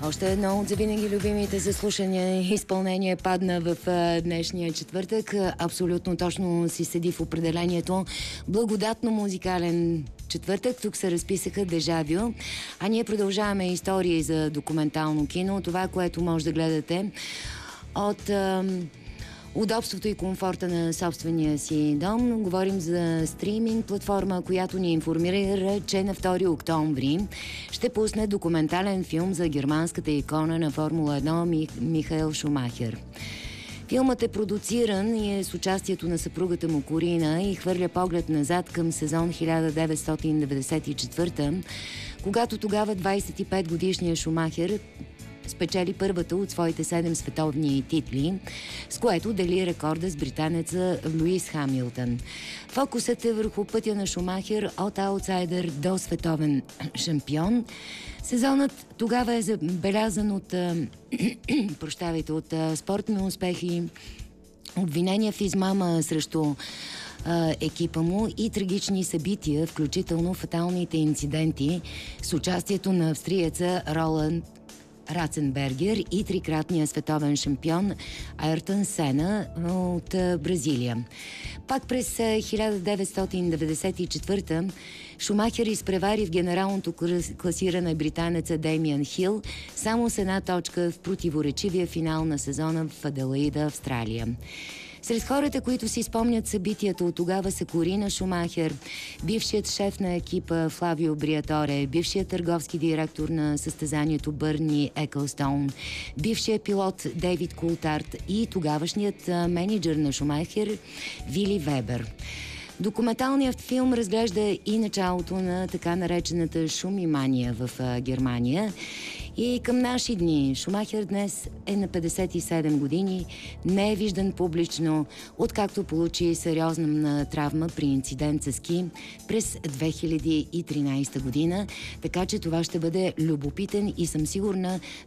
Още едно от завинаги любимите заслушания изпълнение падна в днешния четвъртък. Абсолютно точно си седи в определението. Благодатно музикален четвъртък. Тук се разписаха дежавю. А ние продължаваме истории за документално кино. Това, което може да гледате от удобството и комфорта на собствения си дом. Говорим за стриминг платформа, която ни информира, че на 2 октомври ще пусне документален филм за германската икона на Формула 1 Михаел Шумахер. Филмът е продуциран и е с участието на съпругата му Корина и хвърля поглед назад към сезон 1994, когато тогава 25-годишният Шумахер спечели първата от своите 7 световни титли, с което дели рекорда с британеца Луис Хамилтън. Фокусът е върху пътя на Шумахер от аутсайдер до световен шампион. Сезонът тогава е забелязан от от спортни успехи, обвинения в измама срещу екипа му и трагични събития, включително фаталните инциденти с участието на австриеца Роланд Раценбергер и трикратния световен шампион Айртън Сена от Бразилия. Пак през 1994 Шумахер изпревари в генералното класиране британеца Демиан Хил само с една точка в противоречивия финал на сезона в Аделаида, Австралия. Сред хората, които си спомнят събитията от тогава, са Корина Шумахер, бившият шеф на екипа Флавио Бриаторе, бившият търговски директор на състезанието Бърни Еклстоун, бившият пилот Дейвид Култарт и тогавашният менеджер на Шумахер Вили Вебер. Документалният филм разглежда и началото на така наречената шумимания в Германия. И към наши дни Шумахер днес е на 57 години, не е виждан публично, откакто получи сериозна травма при инцидент с ски през 2013 година, така че това ще бъде любопитен и съм сигурна